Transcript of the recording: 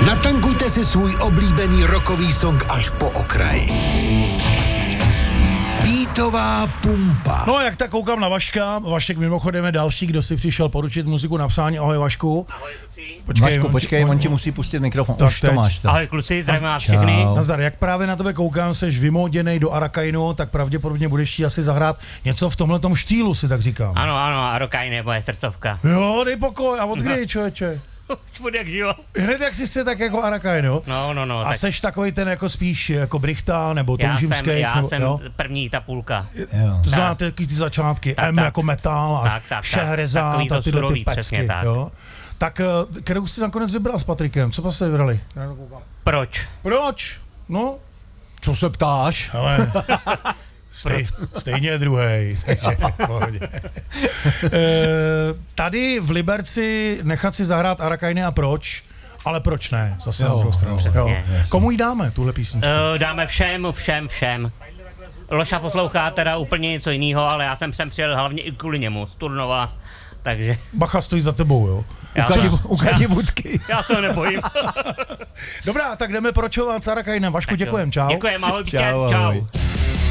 Natankujte si svůj oblíbený rockový song až po okraj. Beatová pumpa. No, jak tak koukám na Vaška. Vašek mimochodem je další, kdo si přišel poručit muziku na psání. Ahoj, Vašku. Ahoj, kluci. Počkej, on ti musí pustit mikrofon. Tak Už teď. to máš. Tak. Ahoj, kluci, zdravím vás všechny. Nazdar, jak právě na tebe koukám, seš vymoděnej do Arakainu, tak pravděpodobně budeš jí asi zahrát něco v tomhletom štýlu, si tak říkám. Ano, Arakain je moje srdcovka. Jo, dej pokoj. A od kdy, člověče? Už budu jak živo. Hned jak jsi se tak jako Arakain, jo? No. A Tak seš takový ten jako spíš jako Brichta, nebo já Toužimský. jsem jo? první ta půlka. Jo. To znáte taky ty začátky, Tak, M tak. jako metal a Tak, Šehrezát takový to a tyhle ty surový, pecky, přesně tak. jo? Tak, kterou jsi nakonec vybral s Patrikem? Co jste vybrali? Proč? Proč? No, Co se ptáš? ale stejně druhej. Takže v pohodě. Tady v Liberci nechat si zahrát Arakainy a proč? Ale proč ne? Zase na druhou stranu. přesně. Komu jí dáme, tuhle písničku? Dáme všem. Loša poslouchá teda úplně něco jiného, ale já jsem sem přijel hlavně i kvůli němu, z Turnova, takže... Bacha stojí za tebou, jo? Ukáži vůdky. Já se ho nebojím. Dobrá, tak jdeme pročovat s Arakainem. Vašku, děkujem, čau. Děkujem, ahoj, vítěz, Čau, čau. ahoj.